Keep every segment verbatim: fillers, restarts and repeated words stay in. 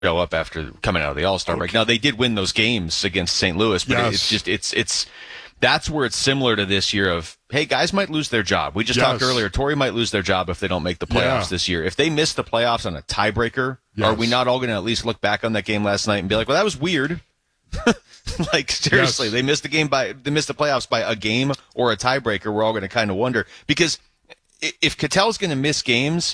show up after coming out of the All-Star break. Okay. Now, they did win those games against Saint Louis, but Yes. it's just, it's, it's, that's where it's similar to this year of, hey, guys might lose their job. We just Yes. talked earlier, Torrey might lose their job if they don't make the playoffs Yeah. this year. If they miss the playoffs on a tiebreaker, Yes. are we not all going to at least look back on that game last night and be like, well, that was weird? Like, seriously, Yes. they missed the game by, they missed the playoffs by a game or a tiebreaker. We're all going to kind of wonder, because i- if Ketel's going to miss games,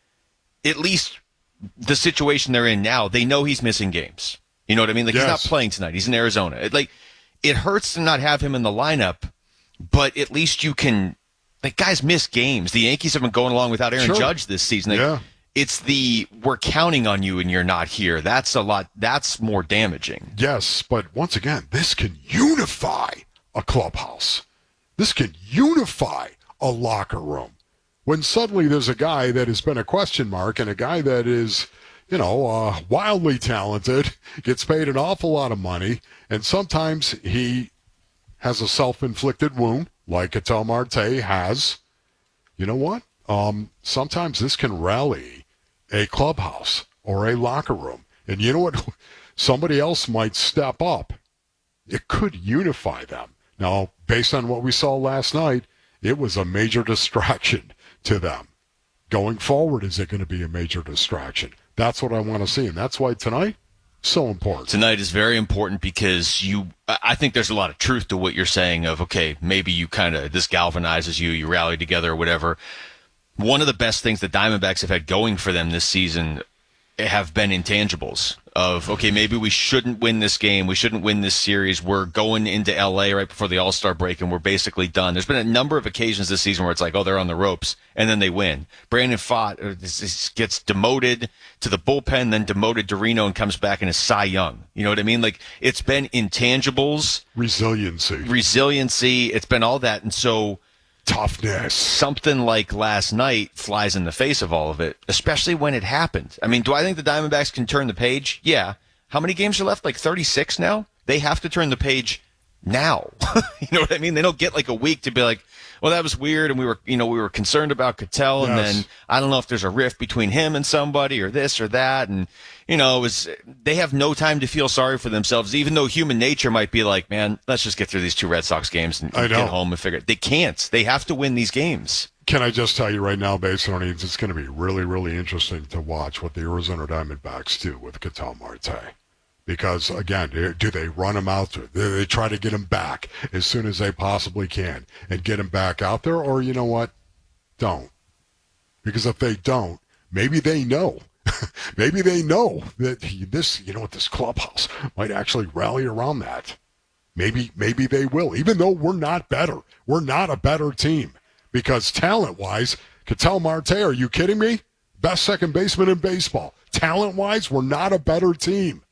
at least the situation they're in now, they know he's missing games. You know what I mean? Like, he's not Yes. playing tonight. He's in Arizona. It, like, it hurts to not have him in the lineup, but at least you can, like, guys miss games. The Yankees have been going along without Aaron Sure. Judge this season. Like, Yeah. it's the, we're counting on you and you're not here. That's a lot, that's more damaging. Yes, but once again, this can unify a clubhouse. This can unify a locker room. When suddenly there's a guy that has been a question mark and a guy that is, you know, uh, wildly talented, gets paid an awful lot of money, and sometimes he has a self-inflicted wound, like Ketel Marte has. You know what? Um, sometimes this can rally a clubhouse or a locker room. And you know what? Somebody else might step up. It could unify them. Now, based on what we saw last night, it was a major distraction to them. Going forward, is it going to be a major distraction? That's what I want to see. And that's why tonight, so important. Tonight is very important because you, I think there's a lot of truth to what you're saying of, okay, maybe you kind of, this galvanizes you, you rally together or whatever. One of the best things the Diamondbacks have had going for them this season have been intangibles of, okay, maybe we shouldn't win this game. We shouldn't win this series. We're going into L A right before the All-Star break, and we're basically done. There's been a number of occasions this season where it's like, oh, they're on the ropes, and then they win. Brandon Pfaadt uh, this- this gets demoted to the bullpen, then demoted to Reno and comes back and is Cy Young. You know what I mean? Like, it's been intangibles, Resiliency. resiliency. It's been all that. And so Toughness. something like last night flies in the face of all of it, especially when it happened. I mean, do I think the Diamondbacks can turn the page? Yeah. How many games are left? Like thirty-six now? They have to turn the page now. You know what I mean? They don't get like a week to be like, well, that was weird, and we were, you know, we were concerned about Ketel, and Yes. then I don't know if there's a rift between him and somebody or this or that, and you know, it was, they have no time to feel sorry for themselves, even though human nature might be like, man, let's just get through these two Red Sox games and I know. get home and figure it. They can't. They have to win these games. Can I just tell you right now, based on it, it's going to be really, really interesting to watch what the Arizona Diamondbacks do with Ketel Marte. Because, again, do they run him out? Do they try to get him back as soon as they possibly can and get him back out there? Or, you know what? Don't. Because if they don't, maybe they know. Maybe they know that he, this, you know what, this clubhouse might actually rally around that. Maybe, maybe they will, even though we're not better. We're not a better team. Because talent-wise, Ketel Marte, are you kidding me? Best second baseman in baseball. Talent-wise, we're not a better team.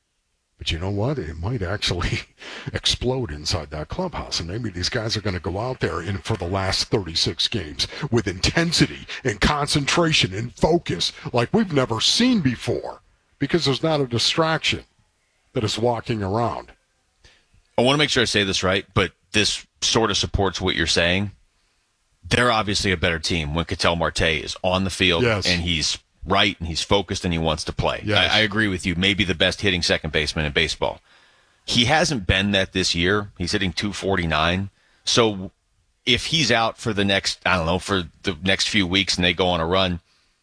But you know what? It might actually explode inside that clubhouse. And maybe these guys are going to go out there in for the last thirty-six games with intensity and concentration and focus like we've never seen before. Because there's not a distraction that is walking around. I want to make sure I say this right, but this sort of supports what you're saying. They're obviously a better team when Ketel Marte is on the field Yes. and he's right and he's focused and he wants to play. Yes. I, I agree with you. Maybe the best hitting second baseman in baseball. He hasn't been that this year. He's hitting two forty-nine. So if he's out for the next, I don't know, for the next few weeks and they go on a run,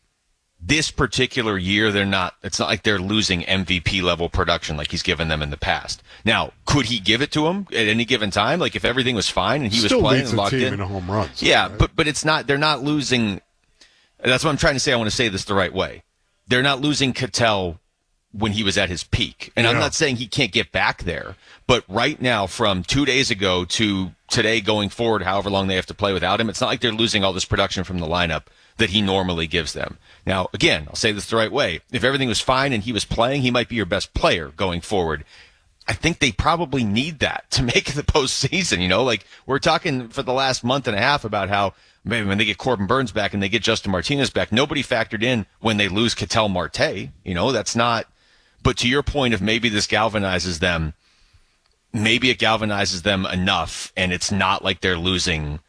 this particular year, they're not, it's not like they're losing M V P level production like he's given them in the past. Now, could he give it to him at any given time? Like if everything was fine and he Still was playing leads and the locked team in? in home runs. Yeah, right? but but it's not, they're not losing. That's what I'm trying to say. I want to say this the right way. They're not losing Ketel when he was at his peak. And I'm Yeah. not saying he can't get back there. But right now, from two days ago to today going forward, however long they have to play without him, it's not like they're losing all this production from the lineup that he normally gives them. Now, again, I'll say this the right way. If everything was fine and he was playing, he might be your best player going forward. I think they probably need that to make the postseason. You know, like we're talking for the last month and a half about how maybe when they get Corbin Burns back and they get Justin Martinez back, nobody factored in when they lose Ketel Marte. You know, that's not. But to your point of maybe this galvanizes them, maybe it galvanizes them enough, and it's not like they're losing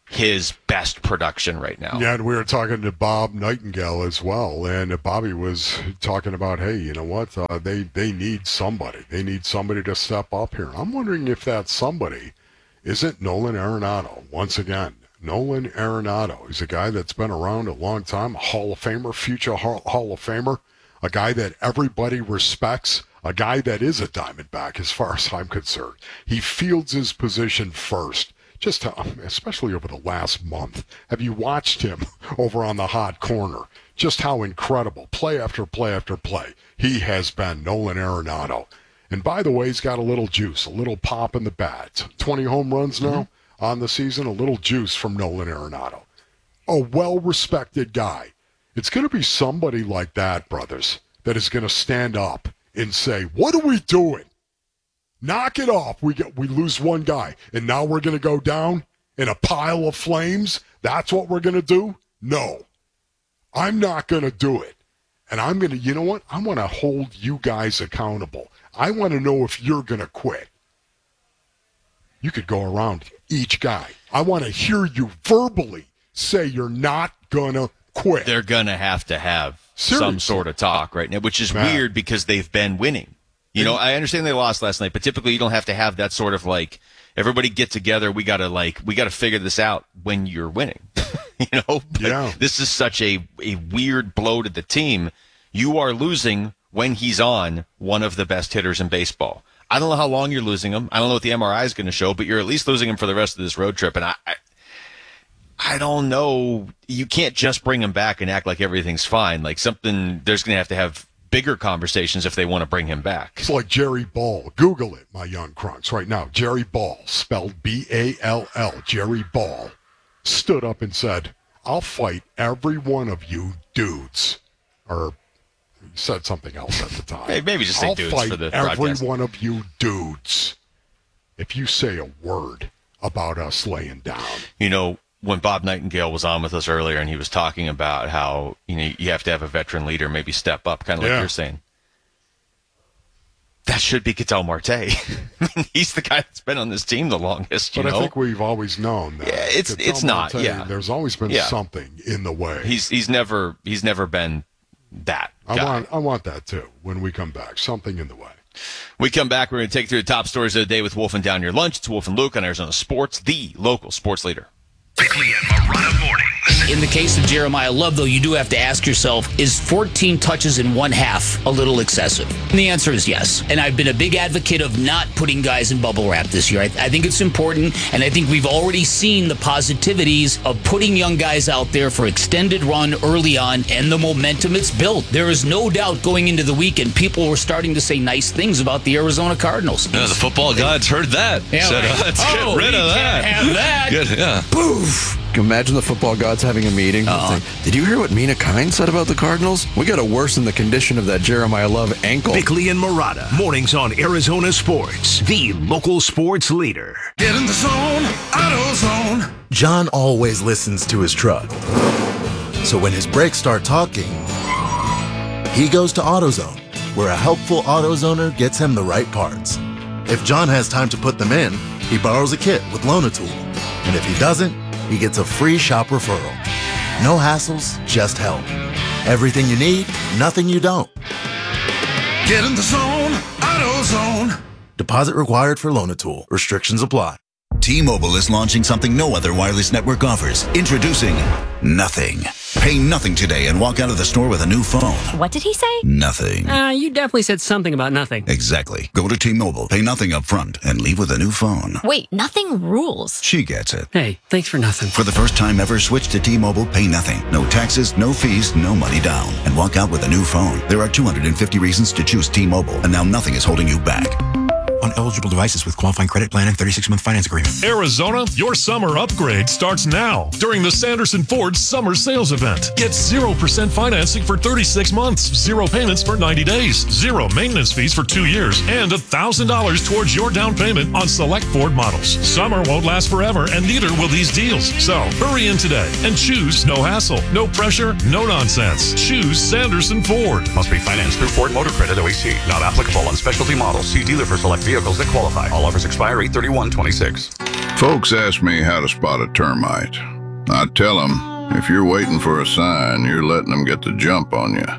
his best production right now. Yeah, and we were talking to Bob Nightingale as well, and Bobby was talking about, hey, you know what, uh, they, they need somebody. They need somebody to step up here. I'm wondering if that somebody isn't Nolan Arenado. Once again, Nolan Arenado. He's a guy that's been around a long time, a Hall of Famer, future Hall, Hall of Famer, a guy that everybody respects, a guy that is a Diamondback as far as I'm concerned. He fields his position first. Just how, especially over the last month, have you watched him over on the hot corner? Just how incredible, play after play after play, he has been, Nolan Arenado. And by the way, he's got a little juice, a little pop in the bat. twenty home runs now mm-hmm. on the season, a little juice from Nolan Arenado. A well-respected guy. It's going to be somebody like that, brothers, that is going to stand up and say, what are we doing? Knock it off. We get, we lose one guy, and now we're going to go down in a pile of flames? That's what we're going to do? No. I'm not going to do it. And I'm going to, you know what? I want to hold you guys accountable. I want to know if you're going to quit. You could go around each guy. I want to hear you verbally say you're not going to quit. They're going to have to have Seriously. some sort of talk right now, which is Man. weird because they've been winning. You know, I understand they lost last night, but typically you don't have to have that sort of like, everybody get together. We got to like, we got to figure this out when you're winning, you know, but yeah. This is such a, a weird blow to the team. You are losing when he's on one of the best hitters in baseball. I don't know how long you're losing him. I don't know what the M R I is going to show, but you're at least losing him for the rest of this road trip. And I, I, I don't know. You can't just bring him back and act like everything's fine. Like something, there's going to have to have bigger conversations if they want to bring him back. It's like Jerry Ball. Google it, my young crunks, right now. Jerry Ball, spelled B A L L, Jerry Ball, stood up and said, I'll fight every one of you dudes. Or he said something else at the time. Hey, maybe just say I'll dudes fight for the every broadcast. one of you dudes if you say a word about us laying down. You know, when Bob Nightingale was on with us earlier and he was talking about how, you know, you have to have a veteran leader maybe step up, kind of like Yeah. you're saying. That should be Ketel Marte. I mean, he's the guy that's been on this team the longest, you But know? I think we've always known that. Yeah, it's- Ketel it's not, Marte, yeah. There's always been Yeah. something in the way. He's he's never he's never been that I guy. want I want that too when we come back. Something in the way. We come back, we're going to take you through the top stories of the day with Wolf and Down Your Lunch. It's Wolf and Luke on Arizona Sports, the local sports leader. Bickley and Marotta mornings. In the case of Jeremiah Love, though, you do have to ask yourself, is fourteen touches in one half a little excessive? And the answer is yes. And I've been a big advocate of not putting guys in bubble wrap this year. I, I think it's important, and I think we've already seen the positivities of putting young guys out there for extended run early on, and the momentum it's built. There is no doubt going into the weekend, people were starting to say nice things about the Arizona Cardinals. Yeah, the football gods heard that. Yeah, Said, right. oh, let's Oh, get rid we of that. can't have that. Good, yeah. Poof. Imagine the football gods having a meeting. Uh-uh. Think, Did you hear what Mina Kine said about the Cardinals? We got to worsen the condition of that Jeremiah Love ankle. Bickley and Marotta mornings on Arizona Sports, the local sports leader. Get in the zone, AutoZone. John always listens to his truck. So when his brakes start talking, he goes to AutoZone, where a helpful AutoZoner gets him the right parts. If John has time to put them in, he borrows a kit with Loan-A-Tool. And if he doesn't, he gets a free shop referral. No hassles, just help. Everything you need, nothing you don't. Get in the zone, AutoZone. Deposit required for Loan-A-Tool. Restrictions apply. T-Mobile is launching something no other wireless network offers. Introducing Nothing. Pay nothing today and walk out of the store with a new phone. What did he say? Nothing. Uh, you definitely said something about nothing. Exactly. Go to T-Mobile, pay nothing up front, and leave with a new phone. Wait, nothing rules. She gets it. Hey, thanks for nothing. For the first time ever, switch to T-Mobile, pay nothing. No taxes, no fees, no money down. And walk out with a new phone. There are two hundred fifty reasons to choose T-Mobile, and now nothing is holding you back. On eligible devices with qualifying credit plan and thirty-six month finance agreement. Arizona, your summer upgrade starts now during the Sanderson Ford Summer Sales Event. Get zero percent financing for thirty-six months, zero payments for ninety days, zero maintenance fees for two years, and one thousand dollars towards your down payment on select Ford models. Summer won't last forever, and neither will these deals. So hurry in today and choose no hassle, no pressure, no nonsense. Choose Sanderson Ford. Must be financed through Ford Motor Credit O E C. Not applicable on specialty models. See dealer for select vehicles that qualify. All offers expire eight thirty-one twenty-six. Folks ask me how to spot a termite. I tell them, if you're waiting for a sign, you're letting them get the jump on you.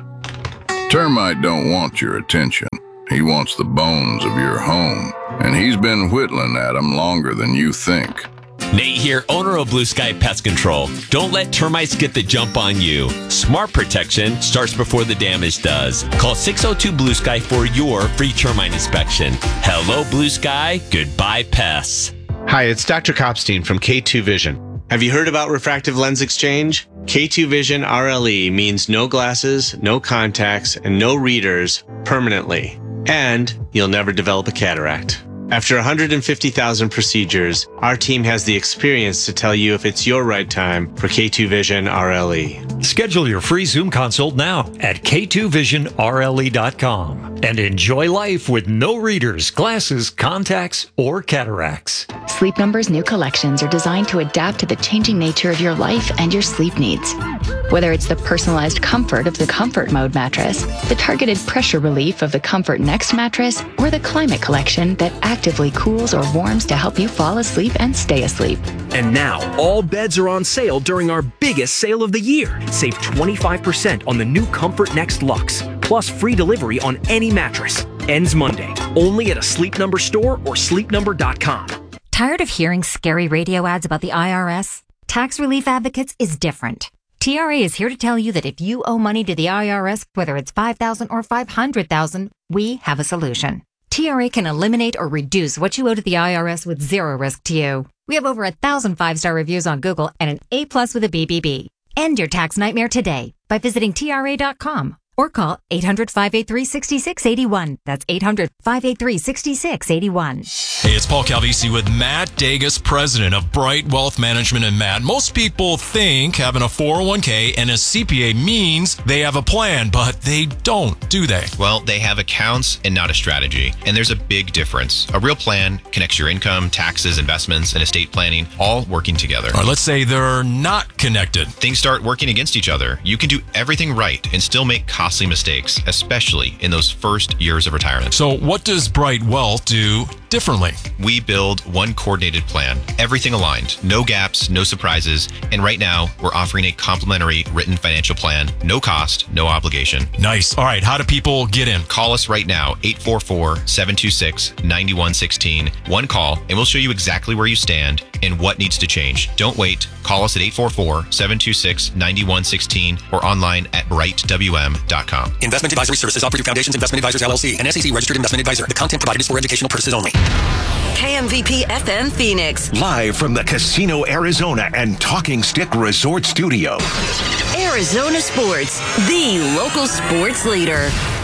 Termite don't want your attention. He wants the bones of your home, and he's been whittling at them longer than you think. Nate here, owner of Blue Sky Pest Control. Don't let termites get the jump on you. Smart protection starts before the damage does. Call six oh two Blue Sky for your free termite inspection. Hello, Blue Sky. Goodbye, pests. Hi, it's Doctor Kopstein from K two Vision. Have you heard about refractive lens exchange? K two Vision R L E means no glasses, no contacts, and no readers permanently. And you'll never develop a cataract. After one hundred fifty thousand procedures, our team has the experience to tell you if it's your right time for K two Vision R L E. Schedule your free Zoom consult now at K two vision R L E dot com and enjoy life with no readers, glasses, contacts, or cataracts. Sleep Number's new collections are designed to adapt to the changing nature of your life and your sleep needs. Whether it's the personalized comfort of the Comfort Mode mattress, the targeted pressure relief of the Comfort Next mattress, or the Climate Collection that actively cools or warms to help you fall asleep and stay asleep. And now, all beds are on sale during our biggest sale of the year. Save twenty-five percent on the new Comfort Next Luxe, plus free delivery on any mattress. Ends Monday, only at a Sleep Number store or sleep number dot com. Tired of hearing scary radio ads about the I R S? Tax Relief Advocates is different. T R A is here to tell you that if you owe money to the I R S, whether it's five thousand dollars or five hundred thousand dollars, we have a solution. T R A can eliminate or reduce what you owe to the I R S with zero risk to you. We have over a thousand five-star reviews on Google and an A plus with a B B B. End your tax nightmare today by visiting T R A dot com or call eight hundred, five eight three, six six eight one. That's eight hundred, five eight three, six six eight one. Hey, it's Paul Calvisi with Matt Dagus, president of Bright Wealth Management. And Matt, most people think having a four oh one k and a C P A means they have a plan, but they don't, do they? Well, they have accounts and not a strategy. And there's a big difference. A real plan connects your income, taxes, investments, and estate planning all working together. All right, let's say they're not connected. Things start working against each other. You can do everything right and still make costly mistakes, especially in those first years of retirement. So what does Bright Wealth do differently? We build one coordinated plan, everything aligned, no gaps, no surprises, and right now we're offering a complimentary written financial plan, no cost, no obligation. Nice. All right, how do people get in? Call us right now, eight four four, seven two six, nine one one six. One call, and we'll show you exactly where you stand and what needs to change. Don't wait. Call us at eight four four, seven two six, nine one one six or online at bright w m dot com. Investment advisory services offered through Foundations Investment Advisors, L L C, an S E C registered investment advisor. The content provided is for educational purposes only. K M V P F M Phoenix. Live from the Casino Arizona and Talking Stick Resort Studio. Arizona Sports, the local sports leader.